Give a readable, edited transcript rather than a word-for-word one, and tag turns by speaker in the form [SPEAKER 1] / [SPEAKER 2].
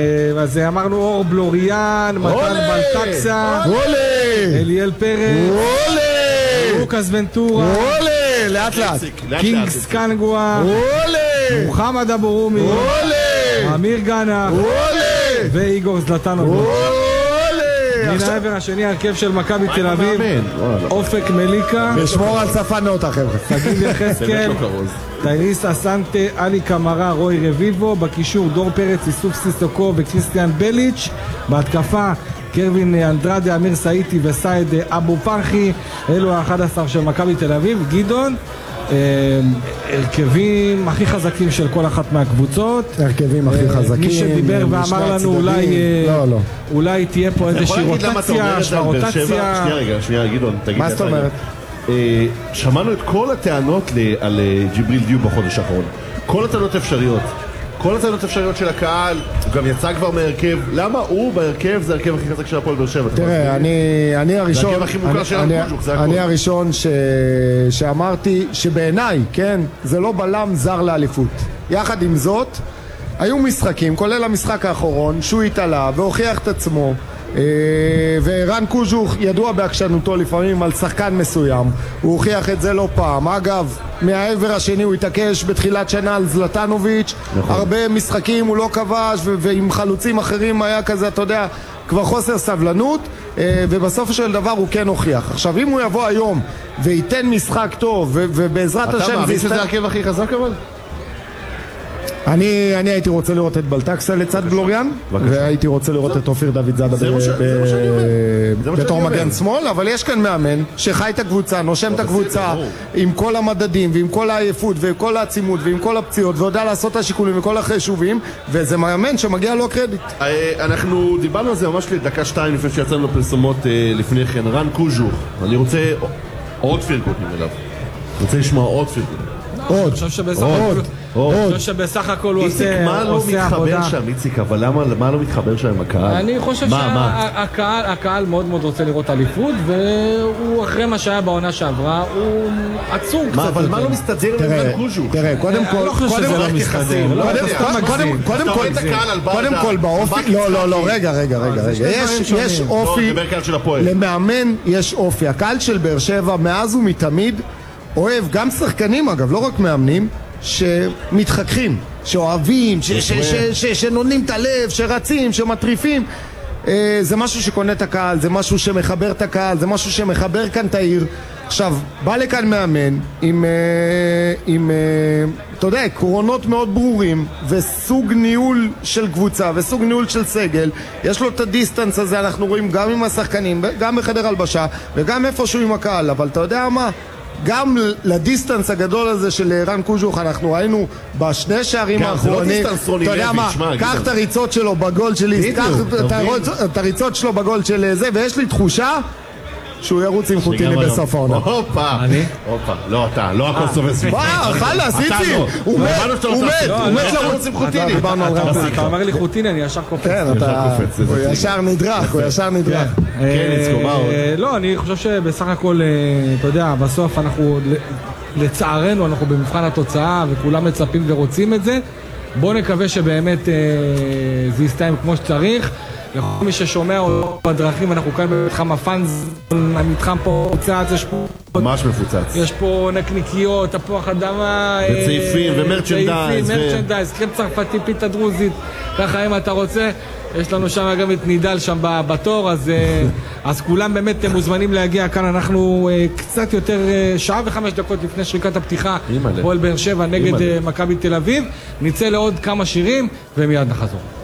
[SPEAKER 1] אז אמרנו אור בלוריאן, מתן בלטקסה, אליאל פרץ, לוקאס ונטורה,
[SPEAKER 2] לאט לאט,
[SPEAKER 1] קינגס קנגווה, מוחמד אבו רומי, אמיר גנה ואיגור זלטנוב. מן העבר השני הרכב של מכבי תל אביב, אופק מליקה,
[SPEAKER 2] ושמור על שפה נוטה חבר'ה,
[SPEAKER 1] תגיד יחזקאל, טייריס אסנטה, אלי קמרה, רוי רביבו, בקישור דור פרץ, איסוף סיסוקו וקריסטיאן בליץ', בהתקפה קרווין אנדרדה, אמיר סאיטי וסייד אבו פרחי. אלו ה-11 של מכבי תל אביב. גדעון, הרכבים הכי חזקים של כל אחת מהקבוצות,
[SPEAKER 2] הרכבים הכי חזקים.
[SPEAKER 1] מי שדיבר ואמר לנו אולי תהיה פה איזושהי רוטציה,
[SPEAKER 3] שנייה גדעון, תגיד
[SPEAKER 2] מה זאת אומרת?
[SPEAKER 3] שמענו את כל הטענות על ג'יבריל דיוב בחודש האחרון, כל הטענות אפשריות, כל הטענות אפשריות של הקהל. הוא גם יצא כבר מהרכב. למה הוא בהרכב? זה הרכב הכי חזק של הפועל באר שבע.
[SPEAKER 2] תראה, אני הראשון שאמרתי שבעיניי, כן, זה לא בלם זר לאליפות. יחד עם זאת, היו משחקים, כולל המשחק האחרון, שהוא התעלה והוכיח את עצמו, ורן קוז'וך ידוע בהקשנותו לפעמים על שחקן מסוים, הוא הוכיח את זה לא פעם. אגב, מהעבר השני הוא התעקש בתחילת שנה על זלטנוביץ', הרבה משחקים הוא לא כבש, ועם חלוצים אחרים היה כזה, אתה יודע, כבר חוסר סבלנות, ובסוף של דבר הוא כן הוכיח. עכשיו אם הוא יבוא היום וייתן משחק טוב, ובעזרת השם...
[SPEAKER 3] אתה מאמין שזה הרכב הכי חזק אבל?
[SPEAKER 2] אני הייתי רוצה לראות את בלטקסה לצד בלוריאן, והייתי רוצה לראות את אופיר דוד זאדה בתור מגן שמאל, אבל יש כאן מאמן שחי את הקבוצה, נושם את הקבוצה עם כל המדדים ועם כל העייפות ועם כל העצימות ועם כל הפציעות, ויודע לעשות את השיקולים וכל החישובים, וזה מאמן שמגיע לו קרדיט.
[SPEAKER 3] אנחנו דיברנו על זה ממש לדקה 2 לפני שיצאנו לפרסומות לפני כן. רן קוז'וך, אני רוצה עוד פירגונים אליו, אני רוצה לשמוע עוד פירגונים.
[SPEAKER 1] אני חושב שבסך הכל הוא עושה עבודה.
[SPEAKER 3] מה לא מתחבר שם, איציק? אבל מה לא מתחבר שם עם הקהל?
[SPEAKER 1] אני חושב שהקהל מאוד מאוד רוצה לראות אליפות, והוא אחרי מה שהיה בעונה שעברה, הוא עצור קצת.
[SPEAKER 3] אבל מה לא מסתדר עם קוז'וך?
[SPEAKER 2] תראה, קודם כל...
[SPEAKER 1] אני לא חושב שזה לא מסתדר.
[SPEAKER 2] קודם כל באופי... לא, רגע. יש אופי... למאמן יש אופי. הקהל של באר שבע מאז ומתמיד אוהב, גם שחקנים אגב, לא רק מאמנים, שמתחככים, שאוהבים, שנותנים את הלב, שרצים, שמטריפים. זה משהו שקונה את הקהל, זה משהו שמחבר את הקהל, זה משהו שמחבר כאן את העיר. עכשיו, בא לכאן מאמן עם אתה יודע, עקרונות מאוד ברורים, וסוג ניהול של קבוצה וסוג ניהול של סגל. יש לו את הדיסטנס הזה, אנחנו רואים גם עם השחקנים, גם בחדר הלבשה וגם איפשהו עם הקהל. אבל אתה יודע מה? גם לדיסטנס הגדול הזה של רן קוז'וך אנחנו ראינו בשני שערים האחרונים. אתה יודע מה, קח את הריצות שלו בגול שלי, קח את הריצות שלו בגול של זה, ויש לי תחושה שהוא ירוץ עם חוטיני בסוף העונה.
[SPEAKER 3] הופה, לא אתה, לא הכל סובב סביב.
[SPEAKER 2] חלאס, איצי, הוא מת לרוץ עם חוטיני.
[SPEAKER 1] אתה אומר לי חוטיני, אני ישר קופץ.
[SPEAKER 2] כן, הוא ישר נדרך.
[SPEAKER 3] כן, יצקו, מה עוד?
[SPEAKER 1] לא, אני חושב שבסך הכל, אתה יודע, בסוף אנחנו, לצערנו, אנחנו במבחן התוצאה, וכולם מצפים ורוצים את זה. בואו נקווה שבאמת זה יסתיים כמו שצריך. לכל מי ששומע או בדרכים, אנחנו כאן במתחם הפאנז, המתחם פה מפוצץ, יש פה...
[SPEAKER 3] ממש מפוצץ.
[SPEAKER 1] יש פה נקניקיות, תפוח אדמה...
[SPEAKER 3] וצעיפים ומרצ'נדייז.
[SPEAKER 1] קרם צרפתי, פיתה דרוזית, ככה אם אתה רוצה. יש לנו שם גם את נידל שם בתור, אז כולם באמת מוזמנים להגיע כאן. אנחנו קצת יותר, שעה ו5 דקות לפני שריקת הפתיחה, פועל באר שבע נגד מכבי תל אביב. נצא לעוד כמה שירים ומיד נחזור.